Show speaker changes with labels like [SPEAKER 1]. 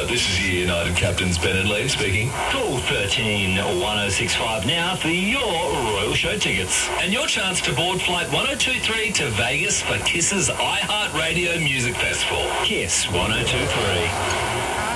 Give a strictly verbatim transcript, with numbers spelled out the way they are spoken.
[SPEAKER 1] this is your United Captains Ben and Lee speaking.
[SPEAKER 2] Call thirteen one oh six five now for your Royal Show tickets. And your chance to board flight one oh two three to Vegas for Kiss's iHeartRadio Music Festival. Kiss one oh two three.